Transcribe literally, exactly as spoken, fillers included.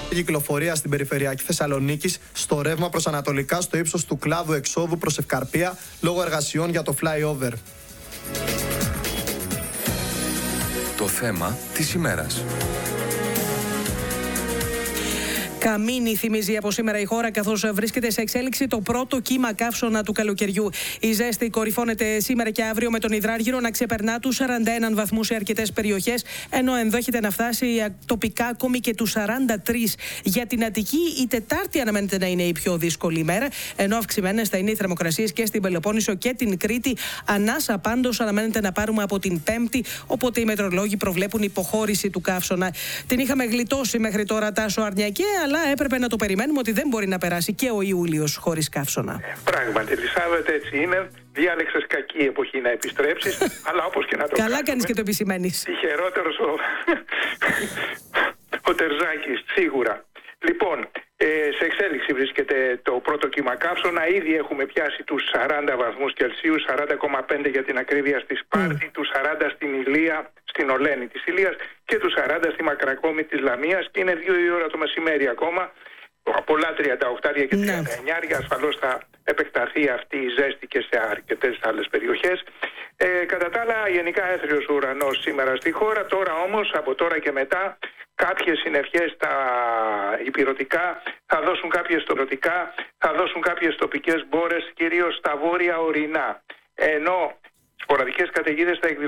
Κυκλοφορία στην περιφερειακή Θεσσαλονίκης στο ρεύμα προς ανατολικά στο ύψος του κλάδου εξόδου προς Ευκαρπία λόγω εργασιών για το flyover. Το θέμα της ημέρας. Καμίνι θυμίζει από σήμερα η χώρα, καθώς βρίσκεται σε εξέλιξη το πρώτο κύμα καύσωνα του καλοκαιριού. Η ζέστη κορυφώνεται σήμερα και αύριο με τον υδράργυρο να ξεπερνά τους σαράντα ένα βαθμούς σε αρκετές περιοχές, ενώ ενδέχεται να φτάσει τοπικά ακόμη και τους σαράντα τρεις. Για την Αττική, η Τετάρτη αναμένεται να είναι η πιο δύσκολη ημέρα, ενώ αυξημένες θα είναι οι θερμοκρασίες και στην Πελοπόννησο και την Κρήτη. Ανάσα πάντως αναμένεται να πάρουμε από την Πέμπτη, οπότε οι μετρολόγοι προβλέπουν υποχώρηση του καύσωνα. Την είχαμε γλιτώσει μέχρι τώρα, Τάσο Αρνιακέ, αλλά έπρεπε να το περιμένουμε ότι δεν μπορεί να περάσει και ο Ιούλιος χωρίς καύσωνα. Ε, πράγματι, Ελισάβετ, έτσι είναι. Διάλεξες κακή εποχή να επιστρέψεις, αλλά όπως και να το Καλά κάνουμε, κάνεις και το επισημαίνεις. Τυχερότερος ο, ο Τερζάκης, σίγουρα. Λοιπόν, ε, σε εξέλιξη βρίσκεται το πρώτο κύμα καύσωνα. Ήδη έχουμε πιάσει τους σαράντα βαθμούς Κελσίου, σαράντα κόμμα πέντε για την ακρίβεια στη Σπάρτη, mm. τους σαράντα στην Ηλία, στην Ολένη της Ηλίας και τους σαράντα στη Μακρακόμη της Λαμίας, και είναι δύο η ώρα το μεσημέρι ακόμα. Πολλά τριάντα οκτώ και τριάντα εννιά, ασφαλώς θα επεκταθεί αυτή η ζέστη και σε αρκετές άλλες περιοχές. Ε, κατά τα άλλα, γενικά έθριος ουρανός σήμερα στη χώρα. Τώρα όμως, από τώρα και μετά, κάποιες συννεφιές στα ηπειρωτικά θα δώσουν κάποιες τοπικά, θα δώσουν κάποιες τοπικές μπόρες, κυρίως στα βόρεια ορεινά. Ενώ σποραδικές καταιγίδες θα εκδηλώσουν